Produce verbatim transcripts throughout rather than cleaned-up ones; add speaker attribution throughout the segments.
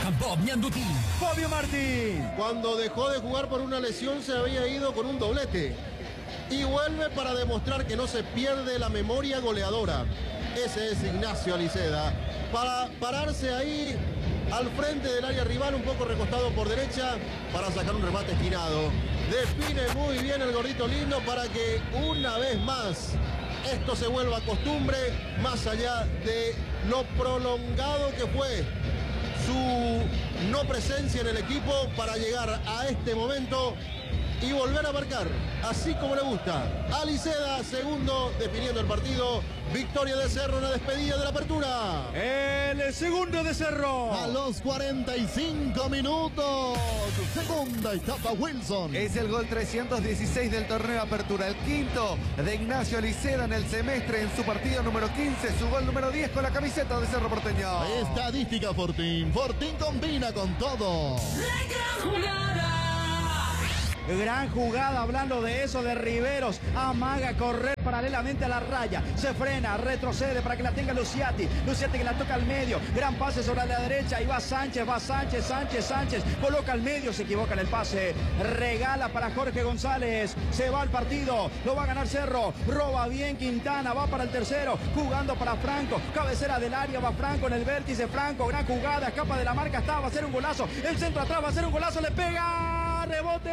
Speaker 1: Rock and Pop Ñandutí, Fabio Martín.
Speaker 2: Cuando dejó de jugar por una lesión se había ido con un doblete. Y vuelve para demostrar que no se pierde la memoria goleadora. Ese es Ignacio Aliceda. Para pararse ahí al frente del área rival, un poco recostado por derecha, para sacar un remate esquinado. Define muy bien el gordito lindo para que una vez más esto se vuelva costumbre, más allá de lo prolongado que fue su no presencia en el equipo para llegar a este momento y volver a marcar, así como le gusta. Aliceda, segundo, definiendo el partido. Victoria de Cerro, una despedida de la apertura.
Speaker 1: El segundo de Cerro.
Speaker 3: A los cuarenta y cinco minutos. Segunda etapa, Wilson.
Speaker 4: Es el gol trescientos dieciséis del torneo de apertura. El quinto de Ignacio Aliceda en el semestre, en su partido número quince. Su gol número diez con la camiseta de Cerro Porteño.
Speaker 3: Estadística Fortín. Fortín combina con todo.
Speaker 1: La gran jugada.
Speaker 5: Gran jugada, hablando de eso, de Riveros. Amaga correr paralelamente a la raya. Se frena, retrocede para que la tenga Luciati. Luciati que la toca al medio. Gran pase sobre la derecha. Y va Sánchez, va Sánchez, Sánchez, Sánchez. Coloca al medio, se equivoca en el pase. Regala para Jorge González. Se va al partido. Lo va a ganar Cerro. Roba bien Quintana. Va para el tercero. Jugando para Franco. Cabecera del área. Va Franco en el vértice. Franco, gran jugada. Escapa de la marca. Está, va a ser un golazo. El centro atrás va a ser un golazo. Le pega. Rebote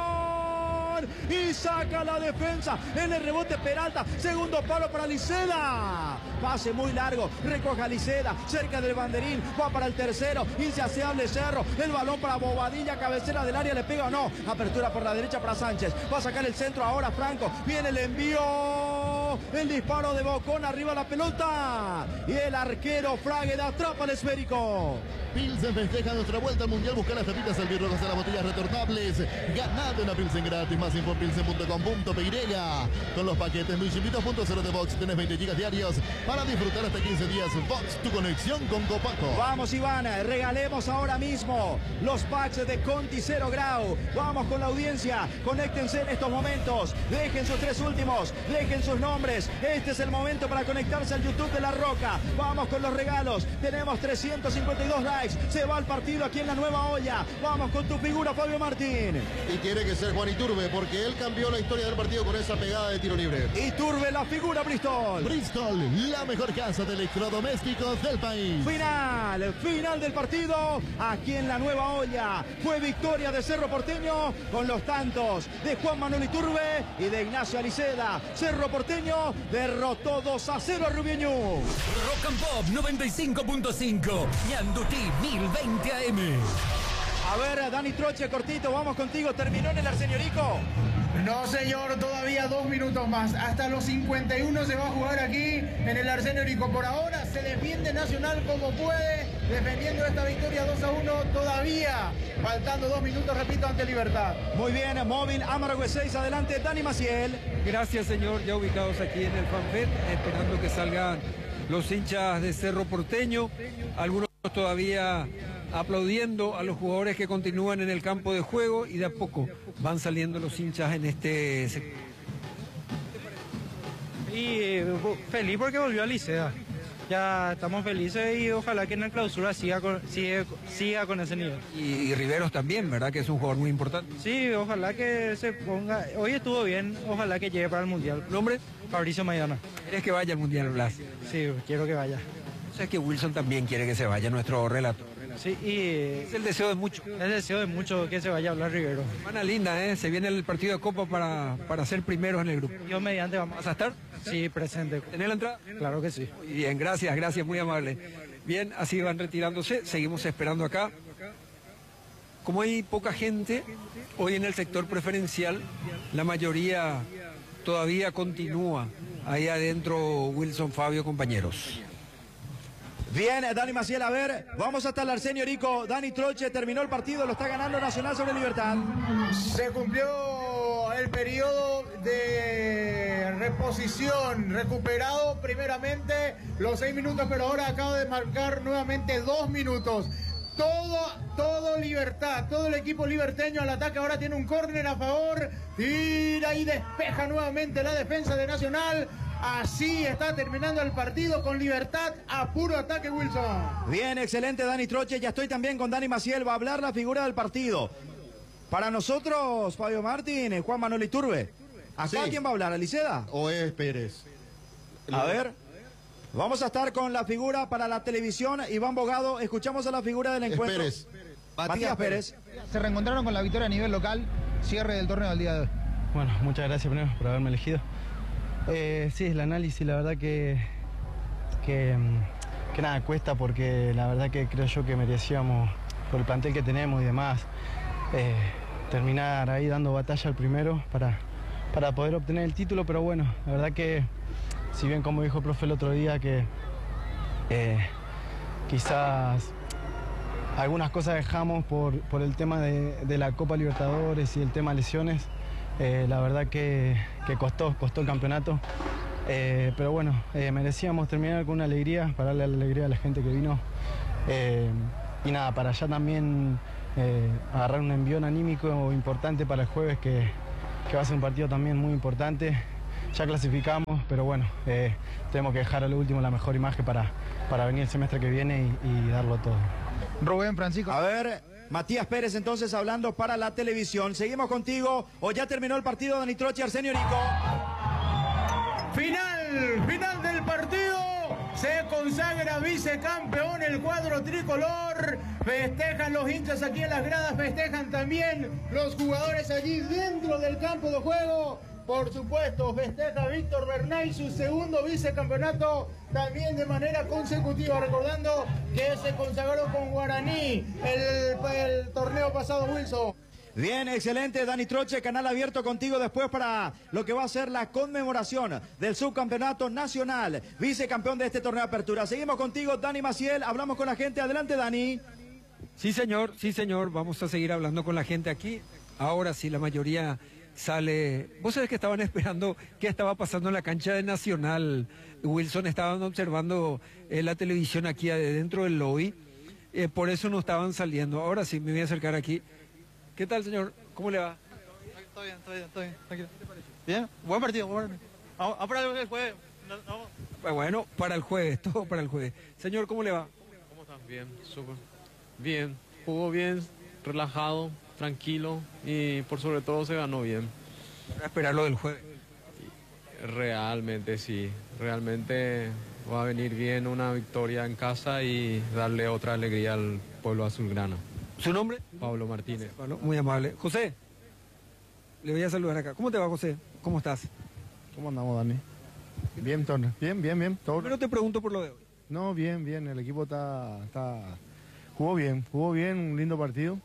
Speaker 5: Bocón y saca la defensa en el rebote Peralta. Segundo palo para Aliceda. Pase muy largo, recoge Aliceda cerca del banderín, va para el tercero. Insaciable Cerro, el balón para Bobadilla, cabecera del área, le pega o no. Apertura por la derecha para Sánchez, va a sacar el centro ahora Franco. Viene el envío, el disparo de Bocón, arriba la pelota y el arquero Fragueda atrapa el esférico.
Speaker 3: Pilsen festeja nuestra vuelta al mundial. Busca las tapitas albirrojas de las botellas retornables. Ganate una Pilsen gratis. Más info en pilsen punto com punto pe Con los paquetes Luis Invito punto cero de Box tenés veinte gigas diarios para disfrutar hasta quince días. Box, tu conexión con Copaco.
Speaker 5: Vamos, Iván, regalemos ahora mismo los packs de Conti Cero Grau. Vamos con la audiencia. Conéctense en estos momentos. Dejen sus tres últimos. Dejen sus nombres. Este es el momento para conectarse al YouTube de La Roca. Vamos con los regalos. Tenemos trescientos cincuenta y dos likes. Se va al partido aquí en la Nueva Olla. Vamos con tu figura, Fabio Martín.
Speaker 2: Y tiene que ser Juan Iturbe, porque él cambió la historia del partido con esa pegada de tiro libre.
Speaker 5: Iturbe, la figura, Bristol.
Speaker 3: Bristol, la mejor casa de electrodomésticos del país.
Speaker 5: Final, final del partido aquí en la Nueva Olla. Fue victoria de Cerro Porteño con los tantos de Juan Manuel Iturbe y de Ignacio Aliceda. Cerro Porteño derrotó dos a cero a Rubiñú.
Speaker 1: Rock and Pop noventa y cinco punto cinco, Ñandutí mil veinte A M.
Speaker 5: A ver, Dani Troche, cortito, vamos contigo. ¿Terminó en el Arsenio Rico?
Speaker 6: No, señor, todavía dos minutos más. Hasta los cincuenta y uno se va a jugar aquí en el Arsenio Rico. Por ahora se defiende Nacional como puede, defendiendo esta victoria dos a uno, todavía faltando dos minutos, repito, ante Libertad.
Speaker 5: Muy bien, móvil, Amargüe seis, adelante, Dani Maciel.
Speaker 7: Gracias, señor, ya ubicados aquí en el FanFest, esperando que salgan los hinchas de Cerro Porteño, algunos todavía aplaudiendo a los jugadores que continúan en el campo de juego y de a poco van saliendo los hinchas en este sector.
Speaker 8: Y eh, feliz porque volvió a Licea. Ya estamos felices y ojalá que en la clausura siga con, siga, siga con ese nivel.
Speaker 7: Y, y Riveros también, ¿verdad? Que es un jugador muy importante.
Speaker 8: Sí, ojalá que se ponga. Hoy estuvo bien, ojalá que llegue para el Mundial.
Speaker 7: ¿Nombre?
Speaker 8: Fabricio Maidana.
Speaker 7: ¿Quieres que vaya al Mundial, Blas?
Speaker 8: Sí, quiero que vaya.
Speaker 7: O sea que Wilson también quiere que se vaya, nuestro relato.
Speaker 8: Sí, y...
Speaker 7: Es el deseo de muchos.
Speaker 8: Es el deseo de muchos que se vaya a hablar Rivero.
Speaker 7: Semana linda, ¿eh? Se viene el partido de Copa para, para ser primeros en el grupo.
Speaker 8: Dios mediante vamos.
Speaker 7: ¿Vas a estar?
Speaker 8: Sí, presente.
Speaker 7: ¿Tenés la entrada?
Speaker 8: Claro que sí.
Speaker 7: Muy bien, gracias, gracias, muy amable. Bien, así van retirándose, seguimos esperando acá. Como hay poca gente, hoy en el sector preferencial, la mayoría todavía continúa ahí adentro, Wilson, Fabio, compañeros.
Speaker 5: Bien, Dani Maciel, a ver, vamos hasta el Arsenio Rico. Dani Troche terminó el partido, lo está ganando Nacional sobre Libertad.
Speaker 6: Se cumplió el periodo de reposición, recuperado primeramente los seis minutos, pero ahora acaba de marcar nuevamente dos minutos. Todo, todo Libertad, todo el equipo liberteño al ataque, ahora tiene un córner a favor, tira y despeja nuevamente la defensa de Nacional, Así está terminando el partido con Libertad a puro ataque, Wilson.
Speaker 5: Bien, excelente Dani Troche. Ya estoy también con Dani Maciel. Va a hablar la figura del partido. Para nosotros, Fabio Martín, Juan Manuel Iturbe. ¿Acá
Speaker 2: Sí.
Speaker 5: quién va a hablar? ¿Aliceda?
Speaker 2: ¿O es Pérez?
Speaker 5: A ver. Vamos a estar con la figura para la televisión. Iván Bogado, escuchamos a la figura del
Speaker 2: Es
Speaker 5: encuentro.
Speaker 2: Pérez.
Speaker 5: Matías Pérez.
Speaker 9: Se reencontraron con la victoria a nivel local, cierre del torneo del día de hoy.
Speaker 8: Bueno, muchas gracias primero por haberme elegido. Eh, sí, el análisis la verdad que, que, que nada, cuesta porque la verdad que creo yo que merecíamos, por el plantel que tenemos y demás, eh, terminar ahí dando batalla al primero para, para poder obtener el título, pero bueno, la verdad que si bien como dijo el profe el otro día que eh, quizás algunas cosas dejamos por, por el tema de, de la Copa Libertadores y el tema lesiones. Eh, la verdad que, que costó, costó el campeonato. Eh, pero bueno, eh, merecíamos terminar con una alegría, para darle la alegría a la gente que vino. Eh, y nada, para allá también eh, agarrar un envión anímico importante para el jueves, que, que va a ser un partido también muy importante. Ya clasificamos, pero bueno, eh, tenemos que dejar a lo último la mejor imagen para, para venir el semestre que viene y, y darlo todo.
Speaker 9: Rubén, Francisco.
Speaker 5: A ver, Matías Pérez entonces hablando para la televisión. Seguimos contigo. ¿O ya terminó el partido, Dani Troche, Arsenio Rico?
Speaker 6: Final, final del partido. Se consagra vicecampeón el cuadro tricolor. Festejan los hinchas aquí en las gradas, festejan también los jugadores allí dentro del campo de juego. Por supuesto, festeja Víctor Bernay su segundo vicecampeonato también de manera consecutiva, recordando que se consagró con Guaraní el, el torneo pasado, Wilson.
Speaker 5: Bien, excelente, Dani Troche, canal abierto contigo después para lo que va a ser la conmemoración del subcampeonato nacional, vicecampeón de este torneo de apertura. Seguimos contigo, Dani Maciel, hablamos con la gente. Adelante, Dani.
Speaker 7: Sí, señor, sí, señor, vamos a seguir hablando con la gente aquí. Ahora sí, la mayoría sale. Vos sabés que estaban esperando qué estaba pasando en la cancha de Nacional, Wilson, estaban observando eh, la televisión aquí adentro del lobby, eh, por eso no estaban saliendo. Ahora sí, me voy a acercar aquí. ¿Qué tal, señor? ¿Cómo le va?
Speaker 8: Está bien, está bien, está bien, tranquilo. Bien, buen partido, buen partido. Vamos a parar el jueves. No, no.
Speaker 7: Bueno, para el jueves, todo para el jueves. Señor, ¿cómo le va?
Speaker 10: ¿Cómo estás? Bien, súper. Bien, jugó bien, relajado, tranquilo y por sobre todo se ganó bien.
Speaker 7: Para esperar lo del jueves.
Speaker 10: Realmente sí, realmente va a venir bien una victoria en casa y darle otra alegría al pueblo azulgrana.
Speaker 7: ¿Su nombre?
Speaker 10: Pablo Martínez.
Speaker 7: Pablo, muy amable. José, le voy a saludar acá. ¿Cómo te va, José? ¿Cómo estás?
Speaker 11: ¿Cómo andamos, Dani? Bien, Tony. Bien, bien, bien. Todo.
Speaker 7: Primero te pregunto por lo de hoy.
Speaker 11: No, bien, bien. El equipo está, está... Jugó bien, jugó bien, un lindo partido.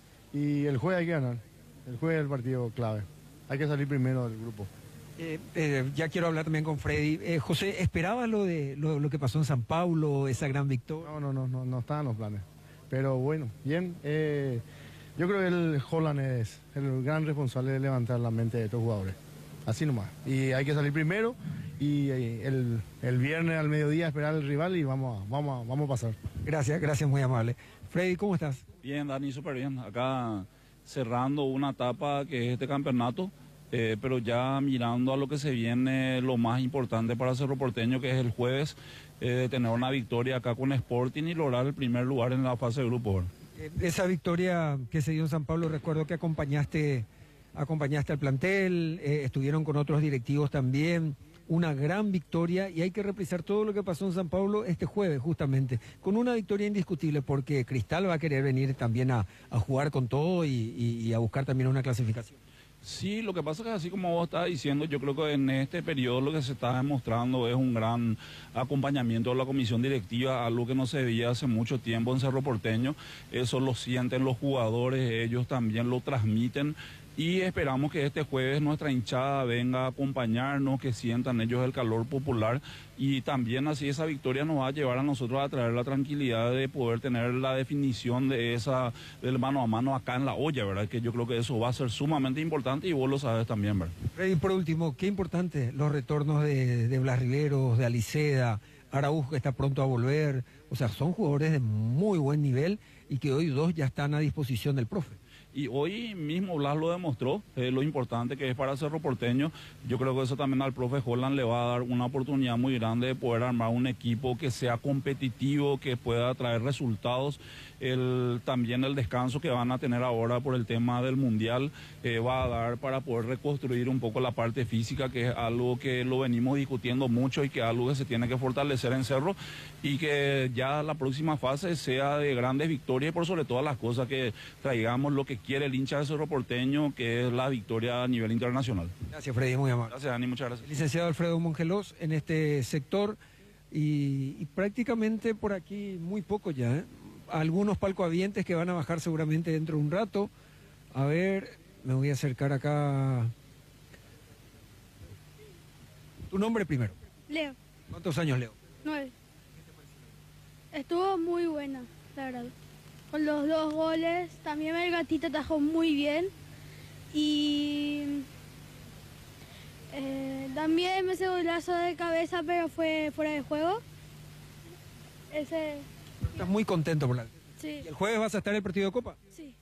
Speaker 11: Y el jueves hay que ganar. El jueves es el partido clave. Hay que salir primero del grupo.
Speaker 7: Eh, eh, ya quiero hablar también con Freddy. Eh, José, ¿esperabas lo de lo, lo que pasó en San Paulo, esa gran victoria?
Speaker 11: No, no, no, no, no estaban los planes. Pero bueno, bien. Eh, yo creo que el Holland es el gran responsable de levantar la mente de estos jugadores. Así nomás. Y hay que salir primero y eh, el, el viernes al mediodía esperar al rival y vamos a, vamos a, vamos a pasar.
Speaker 7: Gracias, gracias, muy amable. Freddy, ¿cómo estás?
Speaker 12: Bien, Dani, súper bien. Acá cerrando una etapa que es este campeonato, eh, pero ya mirando a lo que se viene, lo más importante para Cerro Porteño, que es el jueves, eh, de tener una victoria acá con Sporting y lograr el primer lugar en la fase de grupo.
Speaker 7: Eh, esa victoria que se dio en San Pablo, recuerdo que acompañaste, acompañaste al plantel, eh, estuvieron con otros directivos también. Una gran victoria y hay que reprisar todo lo que pasó en San Pablo este jueves justamente, con una victoria indiscutible porque Cristal va a querer venir también a, a jugar con todo y, y, y a buscar también una clasificación.
Speaker 12: Sí, lo que pasa es que así como vos estabas diciendo, yo creo que en este periodo lo que se está demostrando es un gran acompañamiento de la comisión directiva, algo que no se veía hace mucho tiempo en Cerro Porteño. Eso lo sienten los jugadores, ellos también lo transmiten. Y esperamos que este jueves nuestra hinchada venga a acompañarnos, que sientan ellos el calor popular y también así esa victoria nos va a llevar a nosotros a traer la tranquilidad de poder tener la definición de esa del mano a mano acá en la olla, ¿verdad? Que yo creo que eso va a ser sumamente importante y vos lo sabes también, ¿verdad?
Speaker 7: Y por último, qué importante los retornos de, de Blas Riveros, de Aliceda, Araújo que está pronto a volver, o sea, son jugadores de muy buen nivel y que hoy dos ya están a disposición del profe.
Speaker 12: Y hoy mismo Blas lo demostró, eh, lo importante que es para Cerro Porteño. Yo creo que eso también al profe Holland le va a dar una oportunidad muy grande de poder armar un equipo que sea competitivo, que pueda traer resultados. El, también el descanso que van a tener ahora por el tema del Mundial eh, va a dar para poder reconstruir un poco la parte física, que es algo que lo venimos discutiendo mucho y que es algo que se tiene que fortalecer en Cerro, y que ya la próxima fase sea de grandes victorias y por sobre todas las cosas que traigamos lo que quiere el hincha de Cerro Porteño, que es la victoria a nivel internacional.
Speaker 7: Gracias, Freddy, muy amable.
Speaker 12: Gracias, Dani, muchas gracias.
Speaker 7: Licenciado Alfredo Mongelos, en este sector, y, y prácticamente por aquí muy poco ya, ¿eh? Algunos palcohabientes que van a bajar seguramente dentro de un rato. A ver, me voy a acercar acá. Tu nombre primero.
Speaker 13: Leo.
Speaker 7: ¿Cuántos años, Leo?
Speaker 13: Nueve. Estuvo muy buena, la verdad. Con los dos goles, también el gatito atajó muy bien. Y eh, también me hizo un golazo de cabeza, pero fue fuera de juego. Ese...
Speaker 7: Estás muy contento por la...
Speaker 13: Sí.
Speaker 7: ¿Y el jueves vas a estar en el partido de Copa?
Speaker 13: Sí.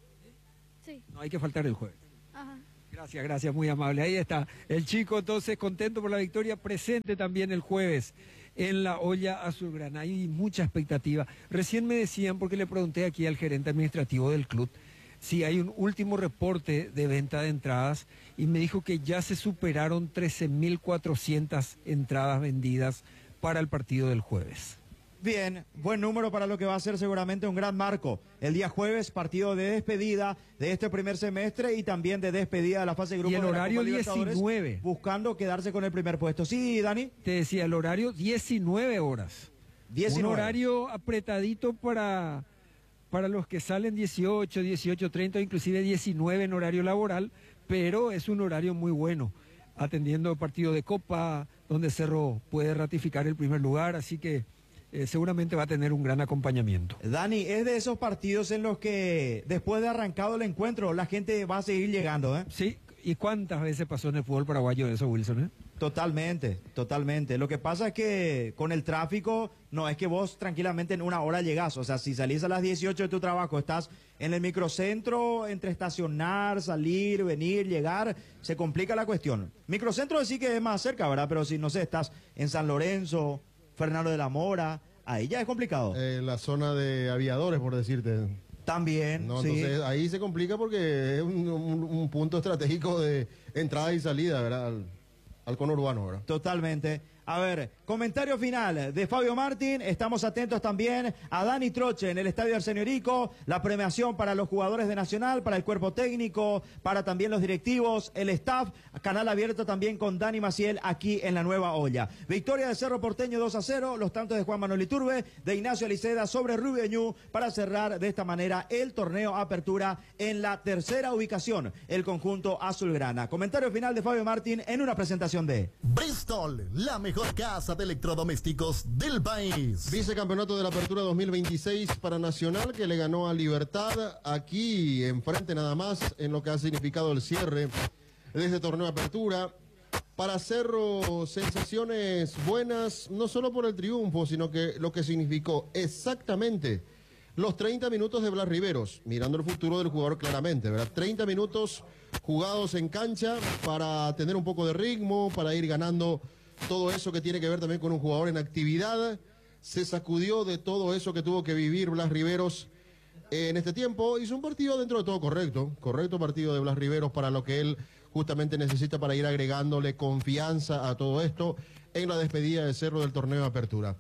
Speaker 13: Sí.
Speaker 7: No hay que faltar el jueves.
Speaker 13: Ajá.
Speaker 7: Gracias, gracias, muy amable. Ahí está el chico, entonces, contento por la victoria, presente también el jueves en la olla azulgrana. Hay mucha expectativa. Recién me decían, porque le pregunté aquí al gerente administrativo del club, si hay un último reporte de venta de entradas, y me dijo que ya se superaron trece mil cuatrocientas entradas vendidas para el partido del jueves.
Speaker 5: Bien, buen número para lo que va a ser seguramente un gran marco. El día jueves, partido de despedida de este primer semestre y también de despedida de la fase de grupos.
Speaker 7: Y el
Speaker 5: de
Speaker 7: horario
Speaker 5: la Copa Libertadores,
Speaker 7: diecinueve.
Speaker 5: buscando quedarse con el primer puesto. Sí, Dani.
Speaker 7: Te decía, el horario diecinueve horas.
Speaker 5: diecinueve.
Speaker 7: Un horario apretadito para, para los que salen dieciocho, dieciocho treinta, inclusive diecinueve en horario laboral, pero es un horario muy bueno, atendiendo el partido de Copa, donde Cerro puede ratificar el primer lugar, así que Eh, seguramente va a tener un gran acompañamiento.
Speaker 5: Dani, es de esos partidos en los que después de arrancado el encuentro la gente va a seguir llegando, ¿eh?
Speaker 7: Sí, ¿y cuántas veces pasó en el fútbol paraguayo eso, Wilson? Eh?
Speaker 5: Totalmente, totalmente. Lo que pasa es que con el tráfico, no es que vos tranquilamente en una hora llegás. O sea, si salís a las dieciocho de tu trabajo, estás en el microcentro, entre estacionar, salir, venir, llegar, se complica la cuestión. Microcentro sí que es más cerca, ¿verdad? Pero si, no sé, estás en San Lorenzo, Fernando de la Mora, ahí ya es complicado.
Speaker 2: En eh, la zona de aviadores, por decirte.
Speaker 5: También,
Speaker 2: no,
Speaker 5: sí.
Speaker 2: Entonces ahí se complica porque es un, un, un punto estratégico de entrada y salida, ¿verdad? Al, al conurbano, ¿verdad?
Speaker 5: Totalmente. A ver, comentario final de Fabio Martín. Estamos atentos también a Dani Troche en el Estadio Arsenio Rico. La premiación para los jugadores de Nacional, para el cuerpo técnico, para también los directivos, el staff. Canal abierto también con Dani Maciel aquí en la Nueva Olla. Victoria de Cerro Porteño dos a cero. Los tantos de Juan Manuel Iturbe, de Ignacio Aliceda sobre Rubio Ñu, para cerrar de esta manera el torneo Apertura en la tercera ubicación, el conjunto azulgrana. Comentario final de Fabio Martín en una presentación de
Speaker 3: Bristol, la mejor casa de electrodomésticos del país.
Speaker 2: Vicecampeonato de la Apertura dos mil veintiséis para Nacional, que le ganó a Libertad aquí enfrente nada más en lo que ha significado el cierre de este torneo Apertura. Para Cerro, sensaciones buenas, no solo por el triunfo, sino que lo que significó exactamente los treinta minutos de Blas Riveros, mirando el futuro del jugador claramente, ¿verdad? treinta minutos jugados en cancha para tener un poco de ritmo, para ir ganando todo eso que tiene que ver también con un jugador en actividad. Se sacudió de todo eso que tuvo que vivir Blas Riveros en este tiempo. Hizo un partido dentro de todo correcto, correcto partido de Blas Riveros para lo que él justamente necesita para ir agregándole confianza a todo esto en la despedida de Cerro del torneo de Apertura.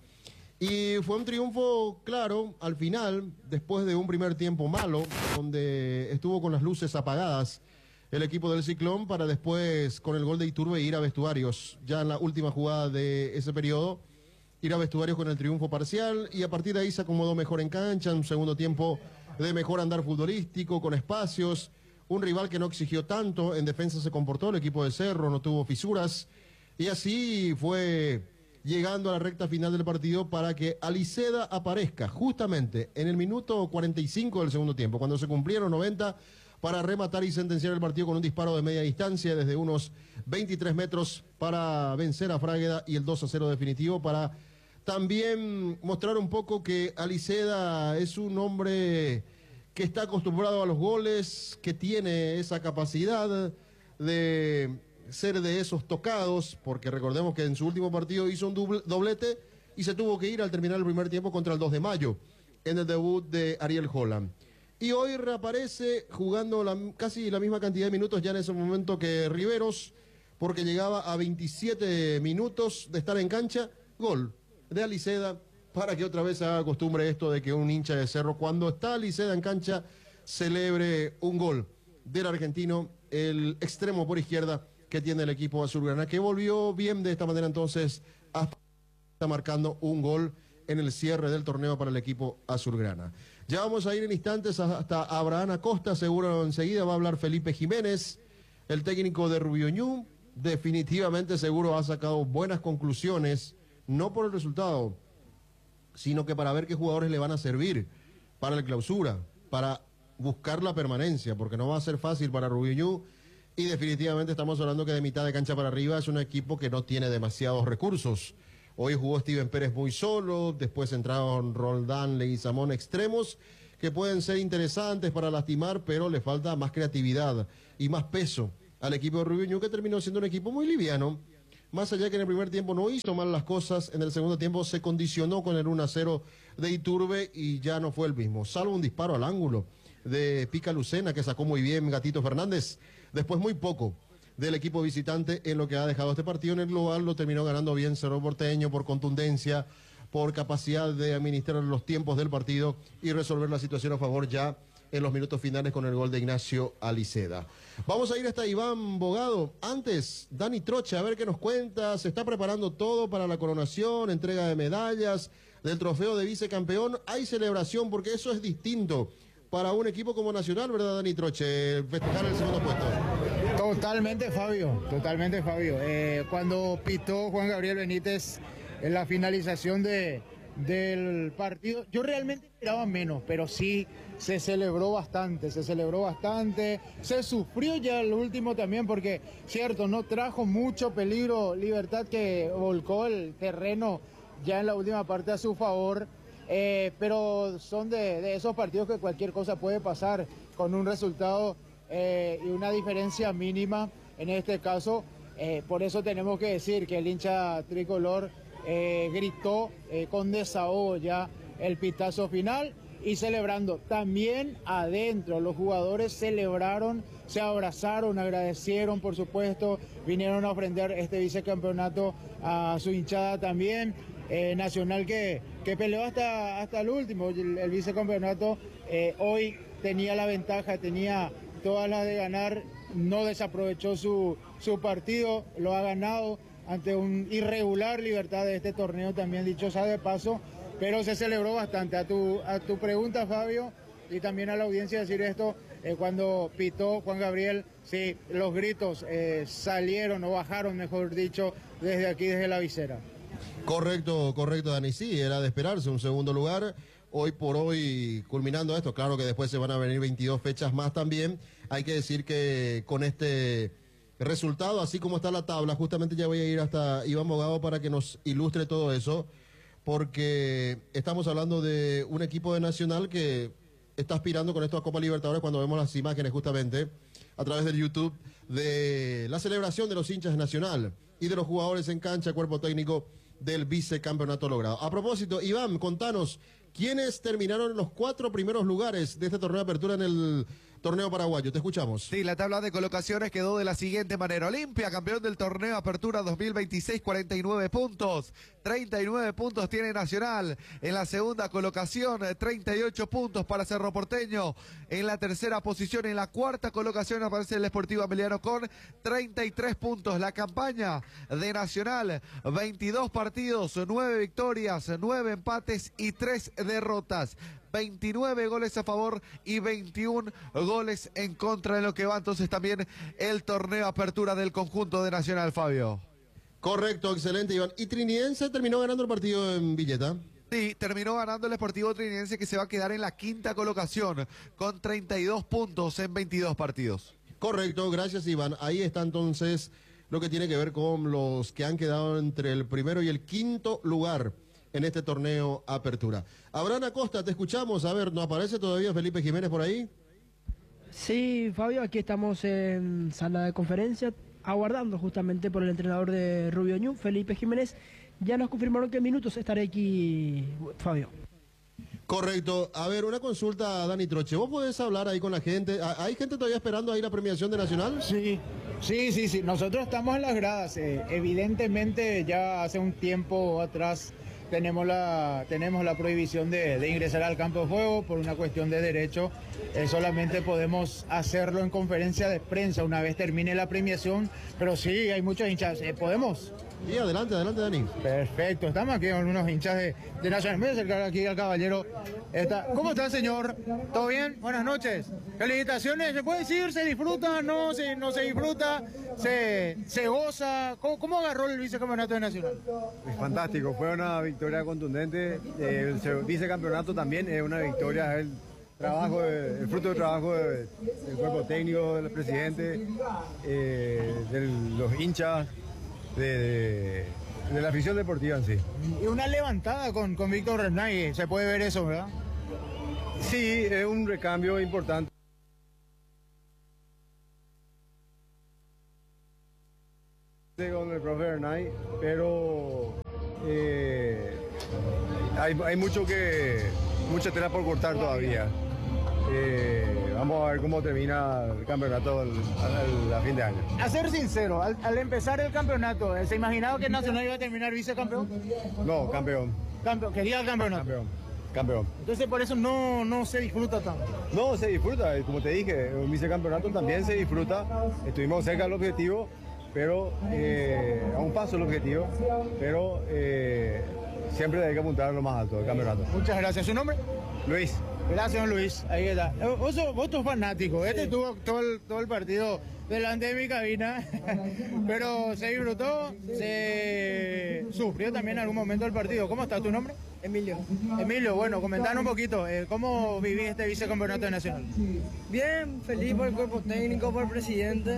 Speaker 2: Y fue un triunfo claro al final, después de un primer tiempo malo, donde estuvo con las luces apagadas el equipo del Ciclón, para después, con el gol de Iturbe, ir a vestuarios, ya en la última jugada de ese periodo, ir a vestuarios con el triunfo parcial, y a partir de ahí se acomodó mejor en cancha, un segundo tiempo de mejor andar futbolístico, con espacios, un rival que no exigió tanto, en defensa se comportó, el equipo de Cerro no tuvo fisuras, y así fue llegando a la recta final del partido para que Aliceda aparezca justamente en el minuto cuarenta y cinco del segundo tiempo, cuando se cumplieron noventa, para rematar y sentenciar el partido con un disparo de media distancia desde unos veintitrés metros para vencer a Frágueda, y el dos a cero definitivo para también mostrar un poco que Aliceda es un hombre que está acostumbrado a los goles, que tiene esa capacidad de ser de esos tocados, porque recordemos que en su último partido hizo un doblete y se tuvo que ir al terminar el primer tiempo contra el dos de mayo, en el debut de Ariel Holland. Y hoy reaparece jugando la, casi la misma cantidad de minutos ya en ese momento que Riveros, porque llegaba a veintisiete minutos de estar en cancha, gol de Aliceda, para que otra vez se haga costumbre esto de que un hincha de Cerro, cuando está Aliceda en cancha, celebre un gol del argentino, el extremo por izquierda que tiene el equipo azulgrana, que volvió bien de esta manera entonces, hasta está marcando un gol en el cierre del torneo para el equipo azulgrana. Ya vamos a ir en instantes hasta Abraham Acosta, seguro enseguida va a hablar Felipe Jiménez, el técnico de Rubioñú, definitivamente seguro ha sacado buenas conclusiones, no por el resultado, sino que para ver qué jugadores le van a servir para la clausura, para buscar la permanencia, porque no va a ser fácil para Rubioñú, y definitivamente estamos hablando que de mitad de cancha para arriba es un equipo que no tiene demasiados recursos. Hoy jugó Steven Pérez muy solo, después entraron Roldán, Leguizamón, extremos que pueden ser interesantes para lastimar, pero le falta más creatividad y más peso al equipo de Rubioñú, que terminó siendo un equipo muy liviano. Más allá que en el primer tiempo no hizo mal las cosas, en el segundo tiempo se condicionó con el uno a cero de Iturbe y ya no fue el mismo, salvo un disparo al ángulo de Pica Lucena, que sacó muy bien Gatito Fernández. Después muy poco del equipo visitante en lo que ha dejado este partido. En el global lo terminó ganando bien Cerro Porteño por contundencia, por capacidad de administrar los tiempos del partido y resolver la situación a favor ya en los minutos finales con el gol de Ignacio Aliceda. Vamos a ir hasta Iván Bogado. Antes, Dani Troche, a ver qué nos cuenta. Se está preparando todo para la coronación, entrega de medallas, del trofeo de vicecampeón. Hay celebración porque eso es distinto para un equipo como Nacional, ¿verdad, Dani Troche? Festejar el segundo puesto.
Speaker 6: Totalmente, Fabio, totalmente, Fabio. Eh, cuando pitó Juan Gabriel Benítez en la finalización de, del partido, yo realmente esperaba menos, pero sí se celebró bastante, se celebró bastante, se sufrió ya el último también, porque, cierto, no trajo mucho peligro Libertad, que volcó el terreno ya en la última parte a su favor. Eh, pero son de, de esos partidos que cualquier cosa puede pasar con un resultado eh, y una diferencia mínima en este caso. Eh, por eso tenemos que decir que el hincha tricolor eh, gritó eh, con desahogo ya el pitazo final y celebrando. También adentro los jugadores celebraron, se abrazaron, agradecieron, por supuesto, vinieron a ofrendar este vicecampeonato a su hinchada también. Eh, Nacional que, que peleó hasta, hasta el último, el, el vicecampeonato eh, hoy tenía la ventaja, tenía todas las de ganar, no desaprovechó su, su partido, lo ha ganado ante un irregular Libertad de este torneo, también dicho sea de paso, pero se celebró bastante. A tu, a tu pregunta, Fabio, y también a la audiencia decir esto, eh, cuando pitó Juan Gabriel, sí, los gritos eh, salieron o bajaron, mejor dicho, desde aquí, desde la visera.
Speaker 2: Correcto, correcto, Dani. Sí, era de esperarse un segundo lugar. Hoy por hoy, culminando esto, claro que después se van a venir veintidós fechas más también. Hay que decir que con este resultado, así como está la tabla, justamente ya voy a ir hasta Iván Bogado para que nos ilustre todo eso, porque estamos hablando de un equipo de Nacional que está aspirando con esto a Copa Libertadores, cuando vemos las imágenes justamente a través del YouTube de la celebración de los hinchas de Nacional y de los jugadores en cancha, cuerpo técnico del vicecampeonato logrado. A propósito, Iván, contanos, ¿quiénes terminaron en los cuatro primeros lugares de este torneo de apertura en el torneo paraguayo? Te escuchamos.
Speaker 4: Sí, la tabla de colocaciones quedó de la siguiente manera. Olimpia, campeón del torneo Apertura dos mil veintiséis, cuarenta y nueve puntos. treinta y nueve puntos tiene Nacional. En la segunda colocación, treinta y ocho puntos para Cerro Porteño. En la tercera posición, en la cuarta colocación aparece el Sportivo Emiliano con treinta y tres puntos. La campaña de Nacional, veintidós partidos, nueve victorias, nueve empates y tres derrotas. veintinueve goles a favor y veintiún goles en contra, en lo que va entonces también el torneo apertura del conjunto de Nacional, Fabio.
Speaker 2: Correcto, excelente, Iván. ¿Y Trinidense terminó ganando el partido en Villeta?
Speaker 4: Sí, terminó ganando el Sportivo Trinidense, que se va a quedar en la quinta colocación con treinta y dos puntos en veintidós partidos.
Speaker 2: Correcto, gracias, Iván. Ahí está entonces lo que tiene que ver con los que han quedado entre el primero y el quinto lugar en este torneo Apertura. Abraham Acosta, te escuchamos. A ver, ¿no aparece todavía Felipe Jiménez por ahí?
Speaker 14: Sí, Fabio, aquí estamos en sala de conferencia, aguardando justamente por el entrenador de Rubio Ñu, Felipe Jiménez. Ya nos confirmaron que en minutos estaré aquí, Fabio.
Speaker 2: Correcto. A ver, una consulta, Dani Troche. ¿Vos podés hablar ahí con la gente? ¿Hay gente todavía esperando ahí la premiación de Nacional?
Speaker 6: Sí, sí, sí, sí. Nosotros estamos en las gradas. Eh, evidentemente, ya hace un tiempo atrás tenemos la, tenemos la prohibición de, de ingresar al campo de juego por una cuestión de derecho. Eh, solamente podemos hacerlo en conferencia de prensa una vez termine la premiación. Pero sí, hay muchos hinchas. Eh, ¿Podemos?
Speaker 2: Sí, adelante, adelante, Dani.
Speaker 6: Perfecto, estamos aquí con unos hinchas de, de Nacional. Me voy a acercar aquí al caballero. Está. ¿Cómo está, señor? ¿Todo bien? Buenas noches. Felicitaciones. ¿Se puede decir? ¿Se disfruta? ¿No se, no se disfruta? ¿Se, se goza? ¿Cómo, ¿Cómo agarró el vicecampeonato de Nacional?
Speaker 15: Es fantástico, fue una victoria contundente. El vicecampeonato también es una victoria. El trabajo, de, el fruto del trabajo de, del cuerpo técnico, del presidente, eh, de los hinchas. De, de, de la afición deportiva en sí.
Speaker 6: Y una levantada con, con Víctor Renay, se puede ver eso, ¿verdad?
Speaker 15: Sí, es un recambio importante. Con el profe Renay, pero eh, hay, hay mucho que mucha tela por cortar todavía. Eh, vamos a ver cómo termina el campeonato al, al, a fin de año.
Speaker 6: A ser sincero, al, al empezar el campeonato, ¿se imaginaba que Nacional iba a terminar vicecampeón?
Speaker 15: No, campeón.
Speaker 6: Campeón, quería el campeonato.
Speaker 15: Campeón, campeón.
Speaker 6: Entonces por eso no, no se disfruta tanto.
Speaker 15: No, se disfruta, como te dije, un vicecampeonato también se disfruta. Estuvimos cerca del objetivo, pero eh, a un paso del objetivo, pero eh, siempre hay que apuntar a lo más alto del campeonato.
Speaker 6: Muchas gracias. ¿Su nombre?
Speaker 15: Luis.
Speaker 6: Gracias, Luis. Ahí está. Vos sos, vos sos fanático. Este sí. Tuvo todo el, todo el partido delante de mi cabina, pero se disfrutó, se sufrió también en algún momento el partido. ¿Cómo está tu nombre?
Speaker 14: Emilio.
Speaker 6: Emilio, bueno, comentanos un poquito, eh, ¿cómo viví este vicecampeonato nacional?
Speaker 14: Bien, feliz por el cuerpo técnico, por el presidente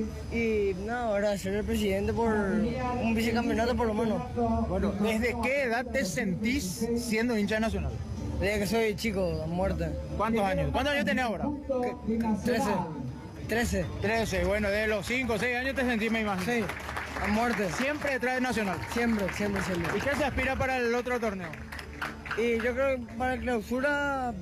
Speaker 14: y nada, ahora ser el presidente por un vicecampeonato por lo menos.
Speaker 6: Bueno, ¿desde qué edad te sentís siendo hincha nacional?
Speaker 14: Desde que soy chico, a muerte.
Speaker 6: ¿Cuántos años? ¿Cuántos años tenés ahora?
Speaker 14: Trece. Trece.
Speaker 6: Trece, bueno, de los cinco, seis años te sentís, me imagino.
Speaker 14: Sí, a muerte.
Speaker 6: ¿Siempre detrás de Nacional?
Speaker 14: Siempre, siempre, siempre.
Speaker 6: ¿Y qué se aspira para el otro torneo?
Speaker 14: Y yo creo que para clausura,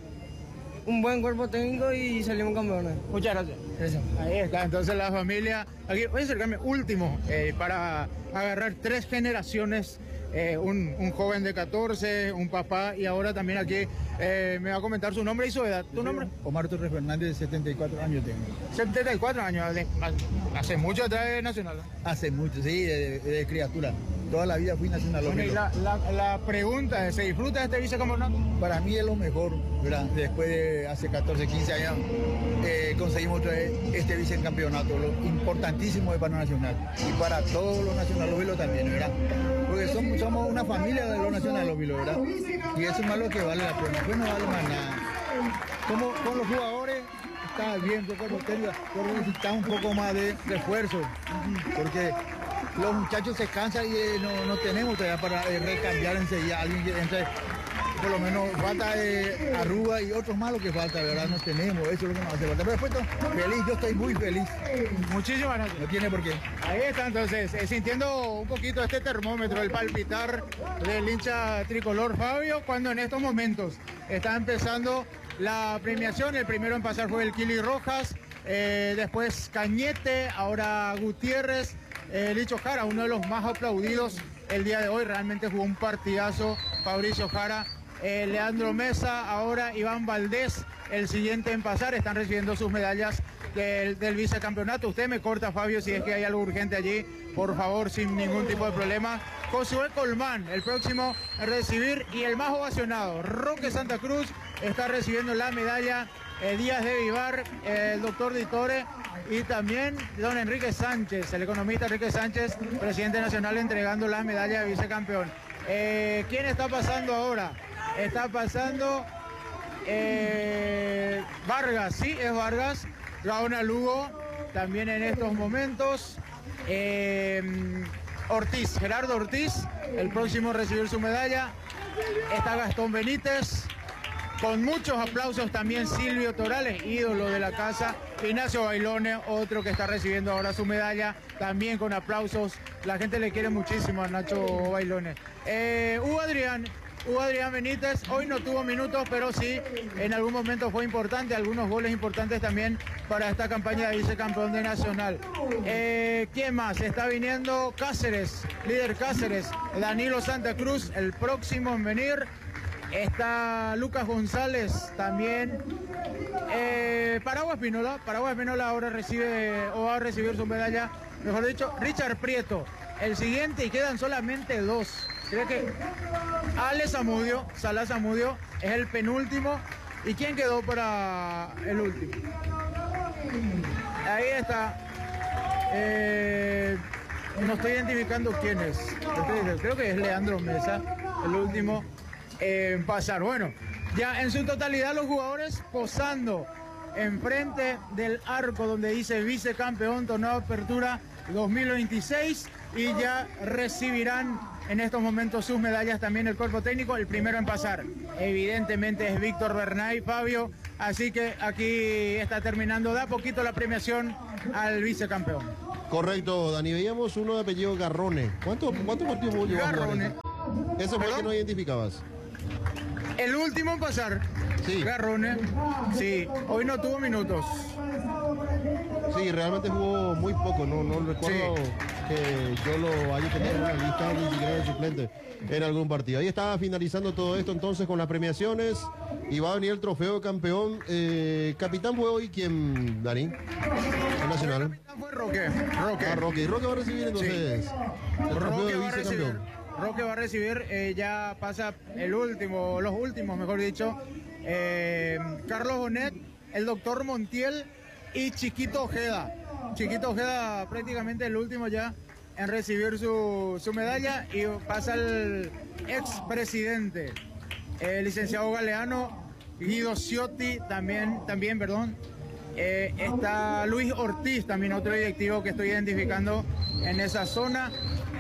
Speaker 14: un buen cuerpo técnico y salimos campeones.
Speaker 6: Muchas gracias.
Speaker 14: Gracias.
Speaker 6: Ahí está, entonces la familia. Aquí voy a acercarme último eh, para agarrar tres generaciones. Eh, un, un joven de catorce, un papá y ahora también aquí eh, me va a comentar su nombre y su edad. ¿Tu nombre?
Speaker 16: Omar Torres Fernández, setenta y cuatro años tengo.
Speaker 6: setenta y cuatro años, hace mucho atrás de Nacional.
Speaker 16: Hace mucho, sí, de, de, de criatura. Toda la vida fui Nacional.
Speaker 6: Bueno, y la, la, la pregunta es, ¿se disfruta de este vicecampeonato?
Speaker 16: Para mí es lo mejor, ¿verdad? Después de hace catorce, quince años eh, conseguimos otra vez este vicecampeonato, lo importantísimo es para Nacional y para todos los nacionales también, ¿verdad? Porque somos, somos una familia de los nacionales, ¿verdad? Y eso es más lo que vale la pena, pues no vale más nada. Como con los jugadores está bien, pero necesitamos un poco más de refuerzo, porque los muchachos se cansan y eh, no, no tenemos todavía para eh, recambiar enseguida a alguien que entre. Por lo menos falta eh, Arruga y otros más lo que falta, ¿verdad? No tenemos, eso es lo que nos hace falta. Pero después, feliz, yo estoy muy feliz.
Speaker 6: Muchísimas gracias.
Speaker 16: No tiene por qué.
Speaker 6: Ahí está, entonces, eh, sintiendo un poquito este termómetro, el palpitar del hincha tricolor Fabio, cuando en estos momentos está empezando la premiación. El primero en pasar fue el Kili Rojas, eh, después Cañete, ahora Gutiérrez, eh, Licho Jara, uno de los más aplaudidos el día de hoy. Realmente jugó un partidazo Fabricio Jara. Eh, Leandro Mesa, ahora Iván Valdés, el siguiente en pasar, están recibiendo sus medallas del, del vicecampeonato. Usted me corta, Fabio, si es que hay algo urgente allí, por favor, sin ningún tipo de problema. Josué Colmán, el próximo a recibir, y el más ovacionado, Roque Santa Cruz, está recibiendo la medalla. eh, Díaz de Vivar, eh, el doctor Ditore, y también don Enrique Sánchez, el economista Enrique Sánchez, presidente nacional, entregando la medalla de vicecampeón. Eh, ¿Quién está pasando ahora? Está pasando eh, Vargas, sí, es Vargas, Gaona Lugo, también en estos momentos. Eh, Ortiz, Gerardo Ortiz, el próximo a recibir su medalla. está Gastón Benítez. Con muchos aplausos también Silvio Torales, ídolo de la casa. Ignacio Bailone, otro que está recibiendo ahora su medalla, también con aplausos. La gente le quiere muchísimo a Nacho Bailone. Eh, Hugo Adrián, Hugo Adrián Benítez, hoy no tuvo minutos, pero sí, en algún momento fue importante, algunos goles importantes también para esta campaña de vicecampeón de Nacional. Eh, ¿Quién más? Está viniendo Cáceres, líder Cáceres, Danilo Santa Cruz, el próximo en venir. Está Lucas González también. Eh, Paraguas Espinola. Paraguas Espinola ahora recibe o va a recibir su medalla. Mejor dicho, Richard Prieto. El siguiente y quedan solamente dos. Creo que Ale Zamudio, Salah Zamudio, es el penúltimo. ¿Y quién quedó para el último? Ahí está. Eh, no estoy identificando quién es. Creo que es Leandro Mesa, el último en pasar. Bueno, ya en su totalidad los jugadores posando enfrente del arco donde dice vicecampeón torneo de apertura dos mil veintiséis y ya recibirán en estos momentos sus medallas también el cuerpo técnico. El primero en pasar evidentemente es Víctor Bernay, Fabio, así que aquí está terminando de a poquito la premiación al vicecampeón.
Speaker 2: Correcto, Dani, veíamos uno de apellido Garrone. ¿Cuántos cuánto partidos vos llevas?
Speaker 6: Garrone.
Speaker 2: Ese fue el que no identificabas.
Speaker 6: El último en pasar, sí. Garrone, sí, hoy no tuvo minutos.
Speaker 2: Sí, realmente jugó muy poco, no, no recuerdo sí. que yo lo haya tenido en una lista ni siquiera de suplente en algún partido. Ahí estaba finalizando todo esto entonces con las premiaciones y va a venir el trofeo de campeón. Eh, capitán fue hoy quien, Dani, el Nacional.
Speaker 6: El capitán fue Roque, Roque.
Speaker 2: Ah, Roque. Y Roque va a recibir entonces
Speaker 6: sí.
Speaker 2: el trofeo
Speaker 6: Roque
Speaker 2: de
Speaker 6: va a recibir.
Speaker 2: vicecampeón.
Speaker 6: Roque va a recibir, eh, ya pasa el último, los últimos, mejor dicho, eh, Carlos Bonet, el doctor Montiel y Chiquito Ojeda. Chiquito Ojeda prácticamente el último ya en recibir su, su medalla y pasa el expresidente, el licenciado Galeano, Guido Ciotti también, también perdón. Eh, está Luis Ortiz, también otro directivo que estoy identificando en esa zona.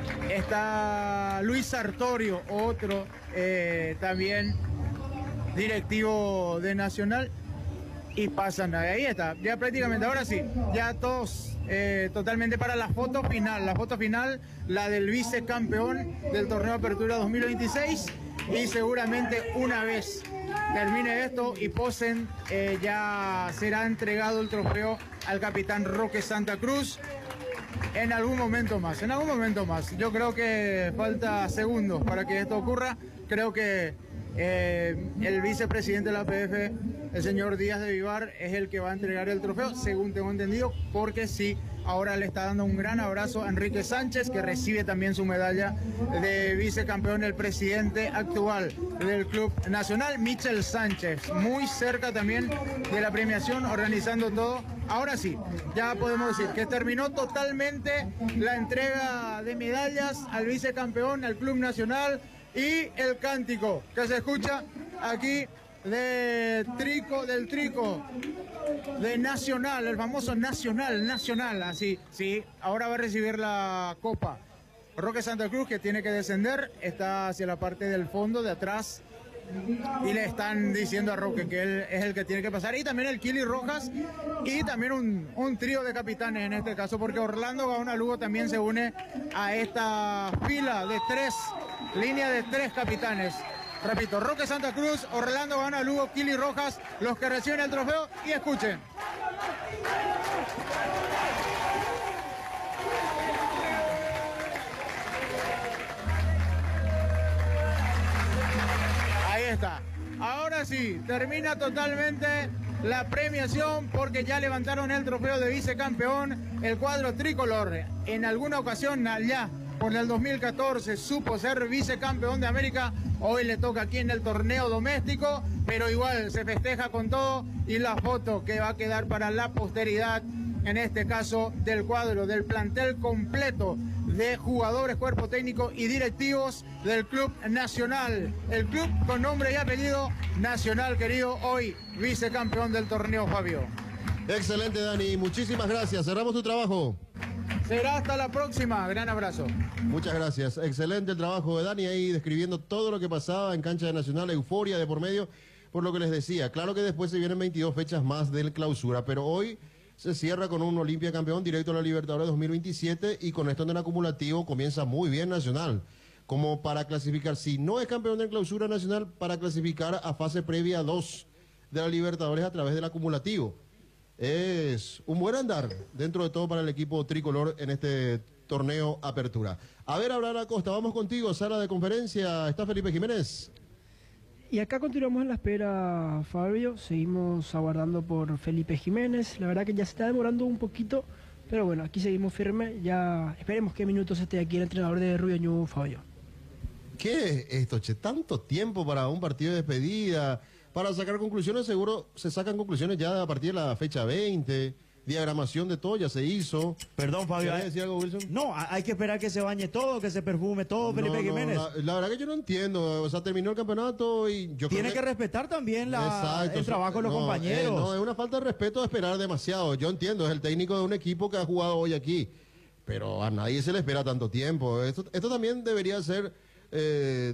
Speaker 6: Está Luis Sartorio, otro eh, también directivo de Nacional. Y pasan, ahí está, ya prácticamente, ahora sí, ya todos eh, totalmente para la foto final. La foto final, la del vicecampeón del torneo de apertura dos mil veintiséis. Y seguramente una vez termine esto y posen, eh, ya será entregado el trofeo al capitán Roque Santa Cruz. En algún momento más, en algún momento más. Yo creo que falta segundos para que esto ocurra. Creo que eh, el vicepresidente de la A P F, el señor Díaz de Vivar, es el que va a entregar el trofeo, según tengo entendido, porque sí, ahora le está dando un gran abrazo a Enrique Sánchez, que recibe también su medalla de vicecampeón, el presidente actual del Club Nacional, Michel Sánchez, muy cerca también de la premiación, organizando todo. Ahora sí, ya podemos decir que terminó totalmente la entrega de medallas al vicecampeón, al Club Nacional, y el cántico que se escucha aquí de Trico, del Trico, de Nacional, el famoso Nacional, Nacional, así, sí, ahora va a recibir la copa. Roque Santa Cruz, que tiene que descender, está hacia la parte del fondo, de atrás, y le están diciendo a Roque que él es el que tiene que pasar, y también el Kili Rojas, y también un, un trío de capitanes en este caso, porque Orlando Gaona Lugo también se une a esta fila de tres, línea de tres capitanes. Repito, Roque Santa Cruz, Orlando Gaona Lugo, Kili Rojas, los que reciben el trofeo, y escuchen. Ahí está. Ahora sí, termina totalmente la premiación porque ya levantaron el trofeo de vicecampeón, el cuadro tricolor. En alguna ocasión allá, por el dos mil catorce, supo ser vicecampeón de América. Hoy le toca aquí en el torneo doméstico, pero igual se festeja con todo y la foto que va a quedar para la posteridad, en este caso del cuadro, del plantel completo de jugadores, cuerpo técnico y directivos del Club Nacional. El club con nombre y apellido Nacional, querido, hoy vicecampeón del torneo, Fabio.
Speaker 2: Excelente, Dani, muchísimas gracias. Cerramos tu trabajo.
Speaker 6: Será hasta la próxima. Gran abrazo.
Speaker 2: Muchas gracias. Excelente el trabajo de Dani ahí describiendo todo lo que pasaba en cancha de Nacional, euforia de por medio, por lo que les decía. Claro que después se vienen veintidós fechas más del clausura, pero hoy se cierra con un Olimpia campeón directo a la Libertadores dos mil veintisiete y con esto en el acumulativo comienza muy bien Nacional. Como para clasificar, si no es campeón de clausura Nacional, para clasificar a fase previa dos de la Libertadores a través del acumulativo. Es un buen andar dentro de todo para el equipo tricolor en este torneo Apertura. A ver, Abraham Acosta, vamos contigo, sala de conferencia. ¿Está Felipe Jiménez?
Speaker 14: Y acá continuamos en la espera, Fabio. Seguimos aguardando por Felipe Jiménez. La verdad que ya se está demorando un poquito, pero bueno, aquí seguimos firmes. Ya esperemos qué minutos esté aquí el entrenador de Rubio Ñu, Fabio.
Speaker 2: ¿Qué es esto, che? Tanto tiempo para un partido de despedida, para sacar conclusiones. Seguro se sacan conclusiones ya a partir de la fecha veinte. Diagramación de todo ya se hizo.
Speaker 5: Perdón, Fabio.
Speaker 2: ¿Quieres decir algo, Wilson?
Speaker 5: No, hay que esperar que se bañe todo, que se perfume todo, Felipe
Speaker 2: No, no,
Speaker 5: Jiménez.
Speaker 2: La, la verdad que yo no entiendo. O sea, terminó el campeonato y yo
Speaker 5: Tiene
Speaker 2: creo
Speaker 5: que... que respetar también la,
Speaker 2: Exacto,
Speaker 5: el trabajo de los
Speaker 2: no,
Speaker 5: compañeros.
Speaker 2: Eh, no, es una falta de respeto esperar demasiado. Yo entiendo, es el técnico de un equipo que ha jugado hoy aquí. Pero a nadie se le espera tanto tiempo. Esto, esto también debería ser eh,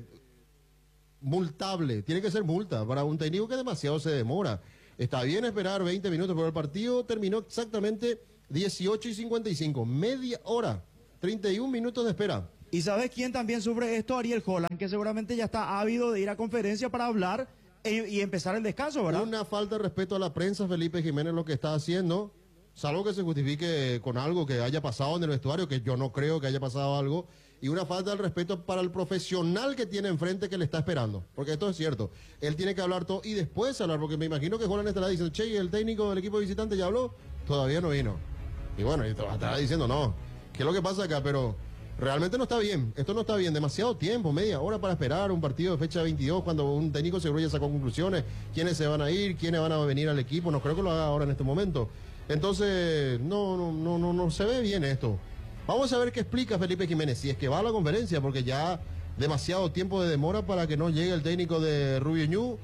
Speaker 2: multable. Tiene que ser multa para un técnico que demasiado se demora. Está bien esperar veinte minutos, pero el partido terminó exactamente dieciocho y cincuenta y cinco. Media hora. treinta y un minutos de espera.
Speaker 5: ¿Y sabes quién también sufre esto? Ariel Holland, que seguramente ya está ávido de ir a conferencia para hablar e, y empezar el descanso, ¿verdad?
Speaker 2: Una falta de respeto a la prensa, Felipe Jiménez, lo que está haciendo. Salvo que se justifique con algo que haya pasado en el vestuario, que yo no creo que haya pasado algo. Y una falta de respeto para el profesional que tiene enfrente que le está esperando. Porque esto es cierto. Él tiene que hablar todo y después hablar. Porque me imagino que Holland estará diciendo, che, ¿y el técnico del equipo visitante ya habló? Todavía no vino. Y bueno, y estará diciendo, no. ¿Qué es lo que pasa acá? Pero realmente no está bien. Esto no está bien. Demasiado tiempo, media hora para esperar un partido de fecha veintidós cuando un técnico seguro ya sacó conclusiones. ¿Quiénes se van a ir? ¿Quiénes van a venir al equipo? No creo que lo haga ahora en este momento. Entonces, no, no, no, no, no se ve bien esto. Vamos a ver qué explica Felipe Jiménez, si es que va a la conferencia, porque ya demasiado tiempo de demora para que no llegue el técnico de Rubio Ñu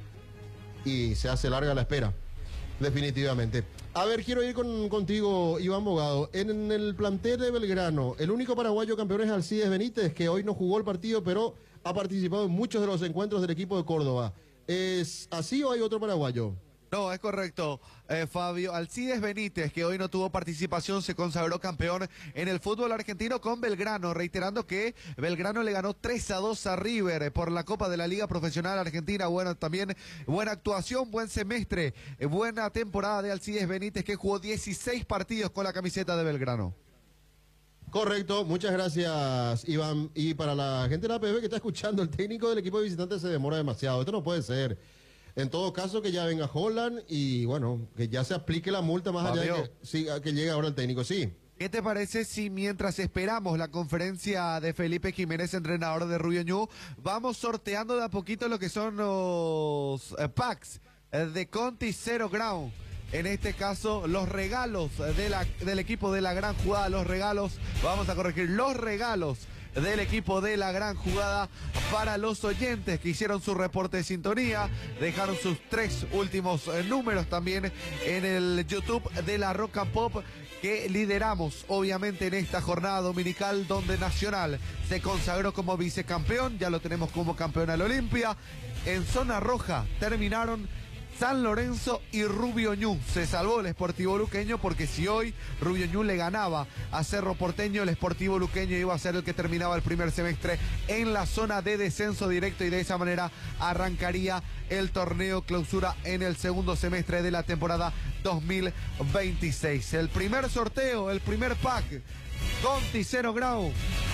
Speaker 2: y se hace larga la espera, definitivamente. A ver, quiero ir con, contigo, Iván Bogado. En el plantel de Belgrano, el único paraguayo campeón es Alcides Benítez, que hoy no jugó el partido, pero ha participado en muchos de los encuentros del equipo de Córdoba. ¿Es así o hay otro paraguayo?
Speaker 4: No, es correcto, eh, Fabio. Alcides Benítez, que hoy no tuvo participación, se consagró campeón en el fútbol argentino con Belgrano, reiterando que Belgrano le ganó tres a dos a River por la Copa de la Liga Profesional Argentina. Bueno, también buena actuación, buen semestre, eh, buena temporada de Alcides Benítez, que jugó dieciséis partidos con la camiseta de Belgrano.
Speaker 2: Correcto, muchas gracias, Iván. Y para la gente de la P B que está escuchando, el técnico del equipo de visitantes se demora demasiado. Esto no puede ser. En todo caso, que ya venga Holland y, bueno, que ya se aplique la multa más Fabio, allá de que, sí, que llegue ahora el técnico, sí.
Speaker 4: ¿Qué te parece si mientras esperamos la conferencia de Felipe Jiménez, entrenador de Rubio Ñu, vamos sorteando de a poquito lo que son los eh, packs eh, de Conti Zero Ground? En este caso, los regalos de la, del equipo de la gran jugada, los regalos, vamos a corregir, los regalos del equipo de la gran jugada para los oyentes que hicieron su reporte de sintonía, dejaron sus tres últimos eh, números también en el YouTube de la Rock and Pop, que lideramos obviamente en esta jornada dominical donde Nacional se consagró como vicecampeón, ya lo tenemos como campeón al Olimpia. En zona roja terminaron San Lorenzo y Rubio Ñu. Se salvó el Sportivo Luqueño, porque si hoy Rubio Ñu le ganaba a Cerro Porteño, el Sportivo Luqueño iba a ser el que terminaba el primer semestre en la zona de descenso directo, y de esa manera arrancaría el torneo clausura en el segundo semestre de la temporada dos mil veintiséis. El primer sorteo, el primer pack, Conti Zero Ground,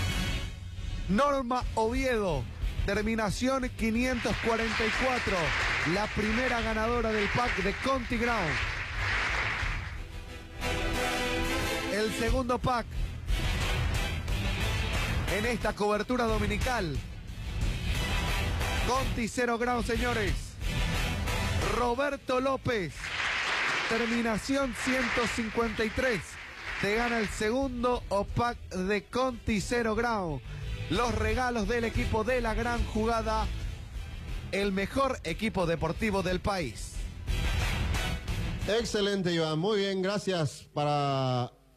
Speaker 4: Norma Oviedo, terminación quinientos cuarenta y cuatro, la primera ganadora del pack de Conti Ground. El segundo pack en esta cobertura dominical, Conti Zero Ground, señores. Roberto López, terminación ciento cincuenta y tres, te gana el segundo pack de Conti Zero Ground. Los regalos del equipo de la gran jugada, el mejor equipo deportivo del país.
Speaker 2: Excelente, Iván. Muy bien, gracias para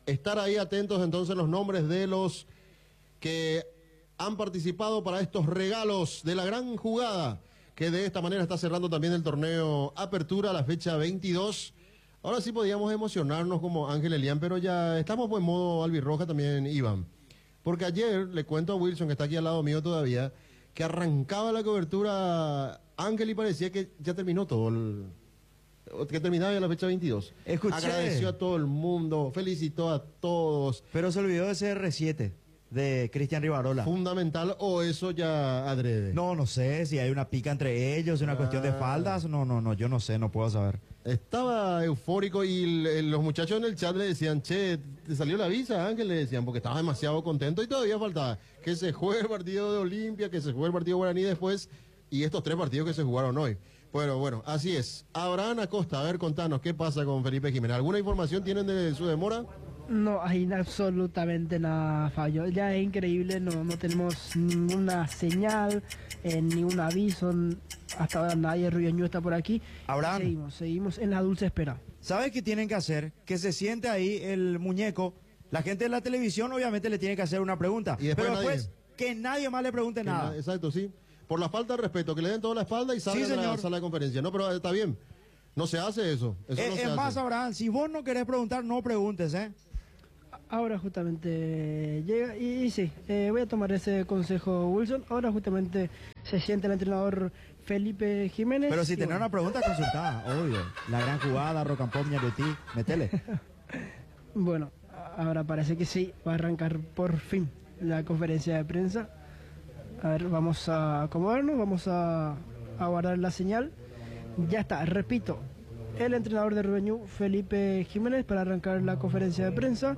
Speaker 2: estar ahí atentos entonces los nombres de los que han participado para estos regalos de la gran jugada, que de esta manera está cerrando también el torneo Apertura, la fecha veintidós. Ahora sí podíamos emocionarnos como Ángel Elián, pero ya estamos en modo albirroja también, Iván. Porque ayer le cuento a Wilson, que está aquí al lado mío todavía, que arrancaba la cobertura Ángel y parecía que ya terminó todo, el, que terminaba ya la fecha veintidós.
Speaker 5: Escuché.
Speaker 2: Agradeció a todo el mundo, felicitó a todos.
Speaker 5: Pero se olvidó de ese R siete de Cristian Rivarola.
Speaker 2: ¿Fundamental o eso ya adrede?
Speaker 5: No, no sé si hay una pica entre ellos, una ah. cuestión de faldas. No, no, no, yo no sé, no puedo saber.
Speaker 2: Estaba eufórico y el, los muchachos en el chat le decían, che, ¿te salió la visa, Ángel? Le decían, porque estaba demasiado contento y todavía faltaba que se juegue el partido de Olimpia, que se juegue el partido Guaraní después y estos tres partidos que se jugaron hoy. Bueno, bueno, así es. Abraham Acosta, a ver, contanos, ¿qué pasa con Felipe Jiménez? ¿Alguna información tienen de su demora?
Speaker 14: No hay absolutamente nada, Fabio. Ya es increíble, no, no tenemos ninguna señal, eh, ningún aviso. Hasta ahora nadie, Rubio está por aquí.
Speaker 5: Abraham.
Speaker 14: Seguimos, seguimos en la dulce espera.
Speaker 5: ¿Sabes qué tienen que hacer? Que se siente ahí el muñeco. La gente de la televisión obviamente le tiene que hacer una pregunta.
Speaker 2: Y después
Speaker 5: pero
Speaker 2: nadie...
Speaker 5: después que nadie más le pregunte
Speaker 2: que
Speaker 5: nada.
Speaker 2: Na... Exacto, sí. Por la falta de respeto, que le den toda la espalda y salgan
Speaker 5: sí,
Speaker 2: de la sala de conferencia. No, pero está bien. No se hace eso. eso
Speaker 5: eh,
Speaker 2: no se
Speaker 5: es
Speaker 2: hace.
Speaker 5: más, Abraham, si vos no querés preguntar, no preguntes, ¿eh?
Speaker 14: Ahora justamente llega y, y sí, eh, voy a tomar ese consejo, Wilson. Ahora justamente se siente el entrenador Felipe Jiménez.
Speaker 5: Pero si tenés
Speaker 14: bueno.
Speaker 5: una pregunta, consultá, obvio. La gran jugada, Rocampo, Ñarutí, metele.
Speaker 14: Bueno, ahora parece que sí, va a arrancar por fin la conferencia de prensa. A ver, vamos a acomodarnos, vamos a, a guardar la señal. Ya está, repito, el entrenador de Rubio Ñu, Felipe Jiménez, para arrancar la conferencia de prensa.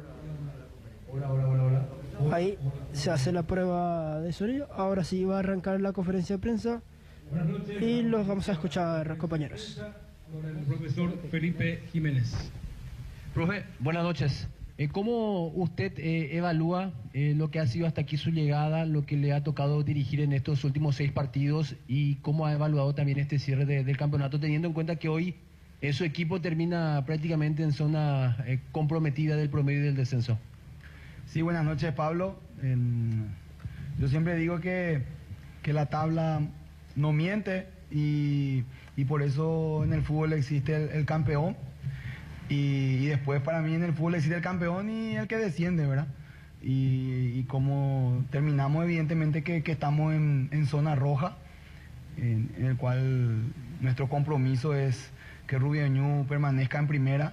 Speaker 14: Ahí se hace la prueba de sonido. Ahora sí va a arrancar la conferencia de prensa y los vamos a escuchar, compañeros.
Speaker 17: Con el profesor Felipe Jiménez. Profe, buenas noches. Eh, ¿Cómo usted eh, evalúa eh, lo que ha sido hasta aquí su llegada, lo que le ha tocado dirigir en estos últimos seis partidos y cómo ha evaluado también este cierre de, del campeonato, teniendo en cuenta que hoy eh, su equipo termina prácticamente en zona eh, comprometida del promedio del descenso?
Speaker 8: Sí, buenas noches, Pablo. Eh, yo siempre digo que, que la tabla no miente y, y por eso en el fútbol existe el, el campeón. Y, y después para mí en el fútbol existe el campeón y el que desciende, ¿verdad? Y, y como terminamos, evidentemente que, que estamos en, en zona roja, en, en el cual nuestro compromiso es que Rubio Ñu permanezca en primera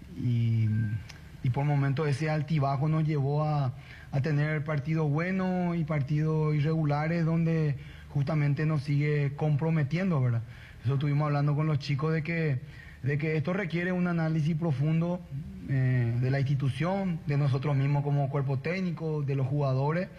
Speaker 8: y, y por momentos ese altibajo nos llevó a, a tener partidos buenos y partidos irregulares donde justamente nos sigue comprometiendo, ¿verdad? Eso estuvimos hablando con los chicos de que de que esto requiere un análisis profundo eh, de la institución, de nosotros mismos como cuerpo técnico, de los jugadores,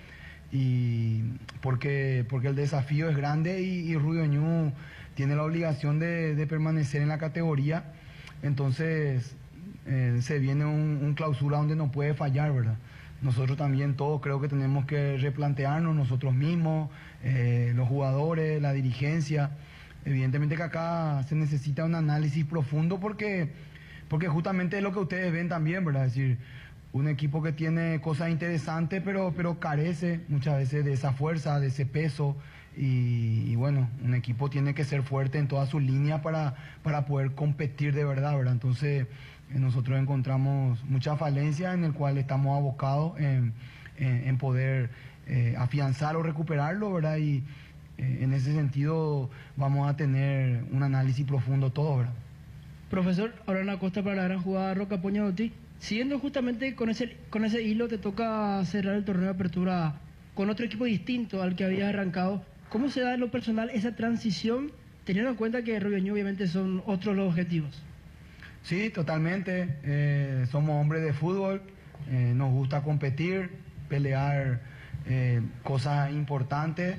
Speaker 8: y porque, porque el desafío es grande y, y Rubio Ñu tiene la obligación de, de permanecer en la categoría. Entonces eh, se viene un, un clausura donde no puede fallar, ¿verdad? Nosotros también todos creo que tenemos que replantearnos nosotros mismos, eh, los jugadores, la dirigencia. Evidentemente que acá se necesita un análisis profundo porque, porque justamente es lo que ustedes ven también, ¿verdad? Es decir, un equipo que tiene cosas interesantes, pero, pero carece muchas veces de esa fuerza, de ese peso. Y, y bueno, un equipo tiene que ser fuerte en todas sus líneas para, para poder competir de verdad, ¿verdad? Entonces, eh, nosotros encontramos mucha falencia en el cual estamos abocados en, en, en poder eh, afianzar o recuperarlo, ¿verdad? Y en ese sentido vamos a tener un análisis profundo todo, ¿verdad?
Speaker 14: Profesor, ahora en la costa para la gran jugada Rocampo Ñarutí, siguiendo justamente con ese, con ese hilo, te toca cerrar el torneo de apertura con otro equipo distinto al que había arrancado. ¿Cómo se da en lo personal esa transición, teniendo en cuenta que Rubio Ñu obviamente son otros los objetivos?
Speaker 8: Sí, totalmente. Eh, somos hombres de fútbol, eh, nos gusta competir, pelear eh, cosas importantes.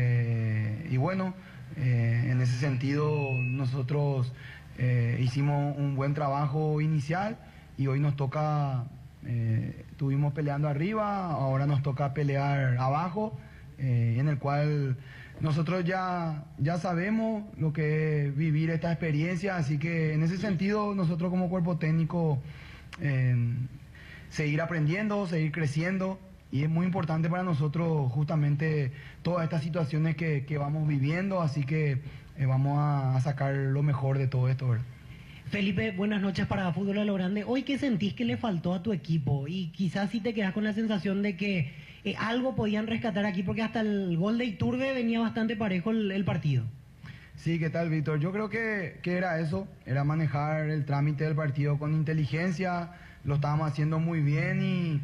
Speaker 8: Eh, y bueno, eh, en ese sentido nosotros eh, hicimos un buen trabajo inicial y hoy nos toca, eh, estuvimos peleando arriba, ahora nos toca pelear abajo, eh, en el cual nosotros ya, ya sabemos lo que es vivir esta experiencia, así que en ese sentido nosotros como cuerpo técnico eh, seguir aprendiendo, seguir creciendo. Y es muy importante para nosotros justamente todas estas situaciones que, que vamos viviendo, así que eh, vamos a, a sacar lo mejor de todo esto, ¿verdad?
Speaker 18: Felipe, buenas noches para Fútbol a lo Grande. Hoy, ¿qué sentís que le faltó a tu equipo? Y quizás si te quedas con la sensación de que eh, algo podían rescatar aquí, porque hasta el gol de Iturbe venía bastante parejo el, el partido.
Speaker 8: Sí, ¿qué tal, Víctor? Yo creo que, que era eso, era manejar el trámite del partido con inteligencia, lo estábamos haciendo muy bien y...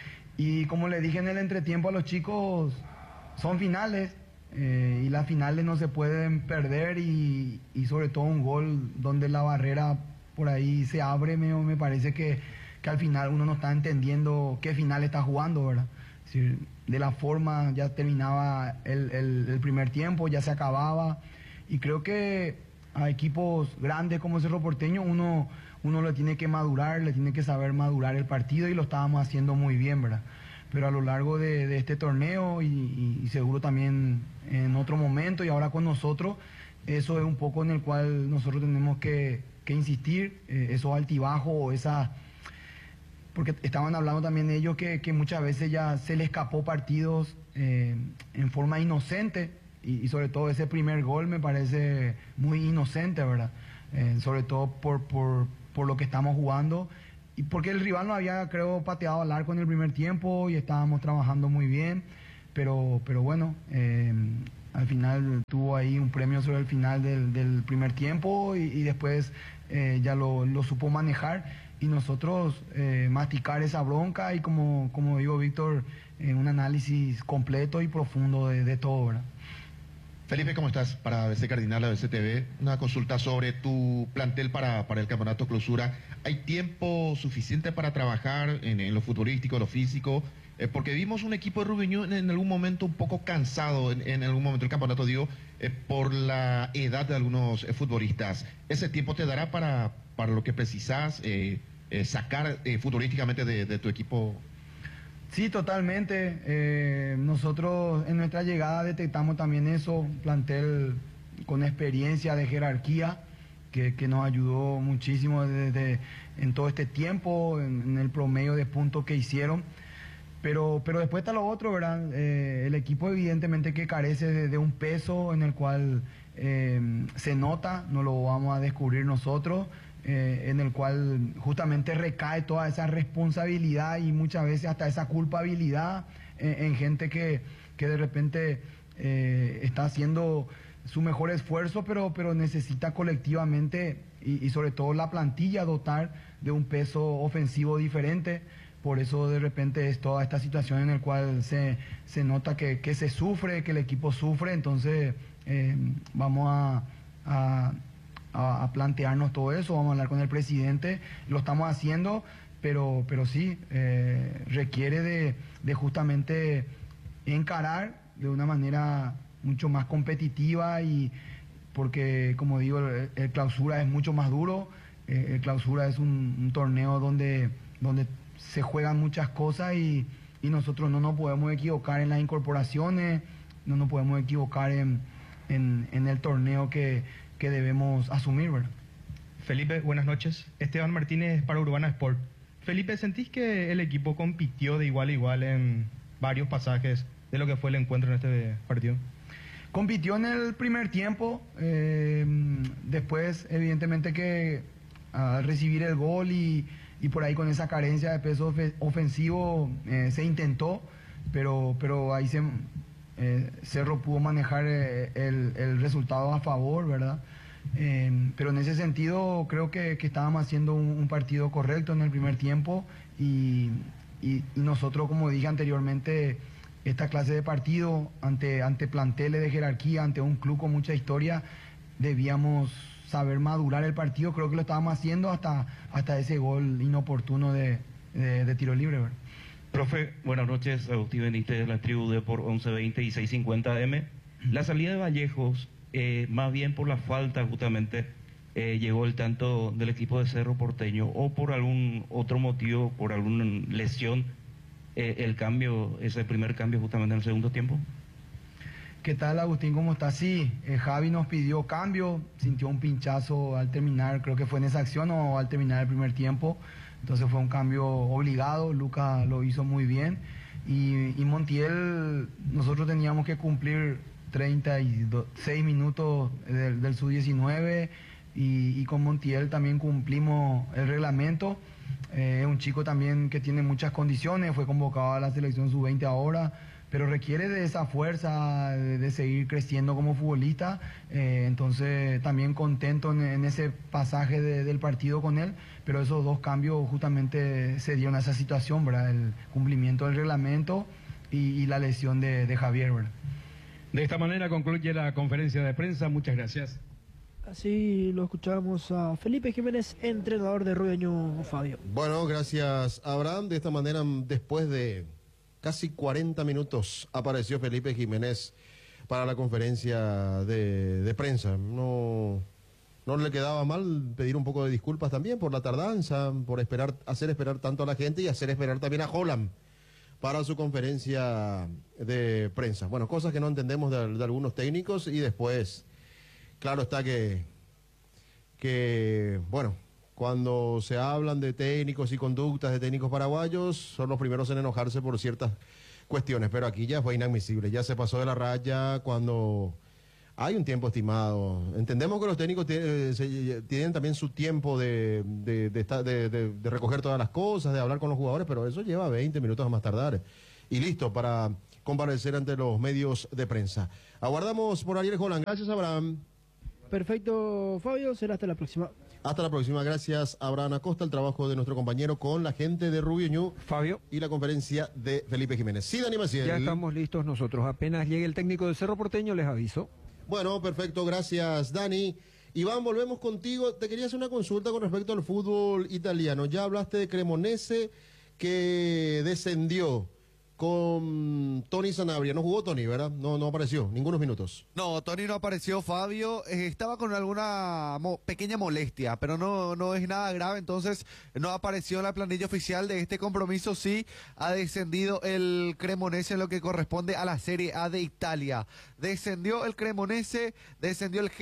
Speaker 8: Y como le dije en el entretiempo a los chicos, son finales eh, y las finales no se pueden perder y, y sobre todo un gol donde la barrera por ahí se abre, me, me parece que, que al final uno no está entendiendo qué final está jugando, ¿verdad? Es decir, de la forma ya terminaba el, el, el primer tiempo, ya se acababa y creo que a equipos grandes como Cerro Porteño uno... uno le tiene que madurar, le tiene que saber madurar el partido y lo estábamos haciendo muy bien, ¿verdad? Pero a lo largo de, de este torneo y, y, y seguro también en otro momento y ahora con nosotros, eso es un poco en el cual nosotros tenemos que, que insistir, eh, esos altibajos o esa... Porque estaban hablando también ellos que, que muchas veces ya se les escapó partidos eh, en forma inocente y, y sobre todo ese primer gol me parece muy inocente, ¿verdad? Eh, sobre todo por... por por lo que estamos jugando y porque el rival no había, creo, pateado al arco en el primer tiempo y estábamos trabajando muy bien, pero, pero bueno, eh, al final tuvo ahí un premio sobre el final del, del primer tiempo y, y después eh, ya lo, lo supo manejar y nosotros eh, masticar esa bronca y como, como digo, Víctor, eh, un análisis completo y profundo de, de todo, ¿verdad?
Speaker 3: Felipe, ¿cómo estás? Para A B C Cardinal, A B C T V, una consulta sobre tu plantel para, para el campeonato clausura. ¿Hay tiempo suficiente para trabajar en, en lo futbolístico, lo físico? Eh, porque vimos un equipo de Rubio Ñu en, en algún momento un poco cansado, en, en algún momento del campeonato, digo, eh, por la edad de algunos eh, futbolistas. ¿Ese tiempo te dará para, para lo que precisas eh, eh, sacar eh, futbolísticamente de, de tu equipo?
Speaker 8: Sí, totalmente. Eh, nosotros en nuestra llegada detectamos también eso, plantel con experiencia de jerarquía, que, que nos ayudó muchísimo desde en todo este tiempo, en, en el promedio de puntos que hicieron. Pero, pero después está lo otro, ¿verdad? Eh, el equipo evidentemente que carece de, de un peso en el cual eh, se nota, no lo vamos a descubrir nosotros. Eh, en el cual justamente recae toda esa responsabilidad y muchas veces hasta esa culpabilidad en, en gente que, que de repente eh, está haciendo su mejor esfuerzo, pero, pero necesita colectivamente y, y sobre todo la plantilla dotar de un peso ofensivo diferente. Por eso de repente es toda esta situación en la cual se, se nota que, que se sufre, que el equipo sufre, entonces eh, vamos a... a A, a plantearnos todo eso, vamos a hablar con el presidente, lo estamos haciendo, pero, pero sí, eh, requiere de, de justamente encarar de una manera mucho más competitiva y porque, como digo, el, el clausura es mucho más duro, eh, el clausura es un, un torneo donde, donde se juegan muchas cosas y, y nosotros no nos podemos equivocar en las incorporaciones, no nos podemos equivocar en, en, en el torneo que que debemos asumir, ¿verdad?
Speaker 19: Felipe, buenas noches. Esteban Martínez para Urbana Sport. Felipe, ¿sentís que el equipo compitió de igual a igual en varios pasajes de lo que fue el encuentro en este partido?
Speaker 8: Compitió en el primer tiempo, eh, después evidentemente que al recibir el gol y, y por ahí con esa carencia de peso ofensivo eh, se intentó, pero, pero ahí se... Eh, Cerro pudo manejar eh, el, el resultado a favor, ¿verdad? Eh, pero en ese sentido creo que, que estábamos haciendo un, un partido correcto en el primer tiempo y, y, y nosotros, como dije anteriormente, esta clase de partido ante, ante planteles de jerarquía, ante un club con mucha historia, debíamos saber madurar el partido. Creo que lo estábamos haciendo hasta, hasta ese gol inoportuno de, de, de tiro libre, ¿verdad?
Speaker 20: Profe, buenas noches, Agustín Benítez de la tribu de por once veinte y seiscientos cincuenta M. La salida de Vallejos, eh, más bien por la falta justamente, eh, llegó el tanto del equipo de Cerro Porteño o por algún otro motivo, por alguna lesión, eh, el cambio, ese primer cambio justamente en el segundo tiempo.
Speaker 8: ¿Qué tal, Agustín? ¿Cómo está? Sí, eh, Javi nos pidió cambio, sintió un pinchazo al terminar, creo que fue en esa acción o al terminar el primer tiempo. Entonces fue un cambio obligado, Luca lo hizo muy bien. Y, y Montiel, nosotros teníamos que cumplir treinta y seis minutos del, del sub diecinueve y, y con Montiel también cumplimos el reglamento. Eh, es un chico también que tiene muchas condiciones, fue convocado a la selección sub veinte ahora, pero requiere de esa fuerza, de, de seguir creciendo como futbolista. Eh, entonces también contento en, en ese pasaje de, del partido con él, pero esos dos cambios justamente se dieron a esa situación, ¿verdad? El cumplimiento del reglamento y, y la lesión de, de Javier, ¿verdad?
Speaker 17: De esta manera concluye la conferencia de prensa. Muchas gracias.
Speaker 14: Así lo escuchamos a Felipe Jiménez, entrenador de Rubio Ñu, Fabio.
Speaker 2: Bueno, gracias, Abraham. De esta manera, después de casi cuarenta minutos, apareció Felipe Jiménez para la conferencia de, de prensa. No, no le quedaba mal pedir un poco de disculpas también por la tardanza, por esperar, hacer esperar tanto a la gente y hacer esperar también a Holland para su conferencia de prensa. Bueno, cosas que no entendemos de, de algunos técnicos y después, claro está que, que, bueno, cuando se hablan de técnicos y conductas de técnicos paraguayos, son los primeros en enojarse por ciertas cuestiones, pero aquí ya fue inadmisible, ya se pasó de la raya cuando hay un tiempo estimado. Entendemos que los técnicos tienen, se, tienen también su tiempo de, de, de, de, de, de recoger todas las cosas, de hablar con los jugadores, pero eso lleva veinte minutos a más tardar. Y listo para comparecer ante los medios de prensa. Aguardamos por Ariel Holland. Gracias, Abraham.
Speaker 14: Perfecto, Fabio. Será hasta la próxima.
Speaker 2: Hasta la próxima. Gracias, Abraham Acosta, el trabajo de nuestro compañero con la gente de Rubio Ñu.
Speaker 7: Fabio.
Speaker 2: Y la conferencia de Felipe Jiménez. Sí, Dani Maciel.
Speaker 7: Ya estamos listos nosotros. Apenas llegue el técnico de Cerro Porteño, les aviso.
Speaker 2: Bueno, perfecto. Gracias, Dani. Iván, volvemos contigo. Te quería hacer una consulta con respecto al fútbol italiano. Ya hablaste de Cremonese, que descendió con Tony Sanabria. No jugó Tony, ¿verdad? No, no apareció, ningunos minutos.
Speaker 4: No, Tony no apareció, Fabio. Eh, estaba con alguna mo pequeña molestia, pero no, no es nada grave, entonces no apareció en la planilla oficial de este compromiso. Sí ha descendido el Cremonese en lo que corresponde a la Serie A de Italia. Descendió el Cremonese, descendió el